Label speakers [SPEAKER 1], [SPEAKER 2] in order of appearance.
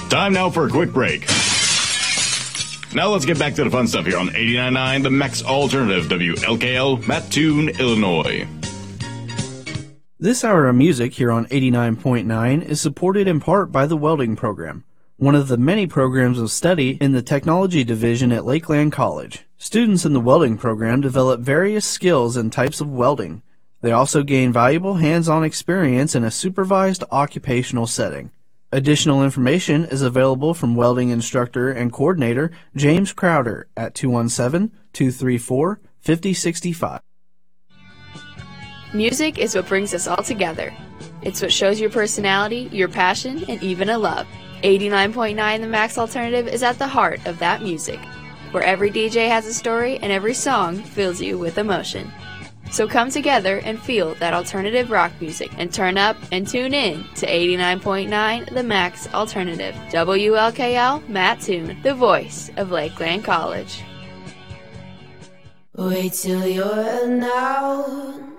[SPEAKER 1] Time now for a quick break. Now let's get back to the fun stuff here on 89.9, the Max Alternative, WLKL, Mattoon, Illinois.
[SPEAKER 2] This hour of music here on 89.9 is supported in part by the Welding Program, one of the many programs of study in the Technology Division at Lakeland College. Students in the Welding Program develop various skills and types of welding. They also gain valuable hands-on experience in a supervised occupational setting. Additional information is available from welding instructor and coordinator James Crowder at 217-234-5065.
[SPEAKER 3] Music is what brings us all together. It's what shows your personality, your passion, and even a love. 89.9 The Max Alternative is at the heart of that music, where every DJ has a story and every song fills you with emotion. So come together and feel that alternative rock music and turn up and tune in to 89.9 The Max Alternative. WLKL Mattoon, the voice of Lakeland College.
[SPEAKER 4] Wait till you're now.